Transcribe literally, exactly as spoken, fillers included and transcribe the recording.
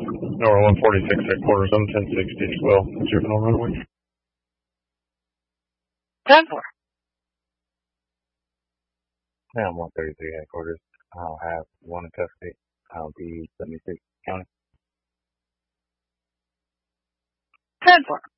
Nora one forty-six headquarters, I'm ten sixty as well. Juvenile runway. ten four. Yeah, I'm one thirty-three headquarters. I'll have one in custody. I'll be seventy-six county. ten four.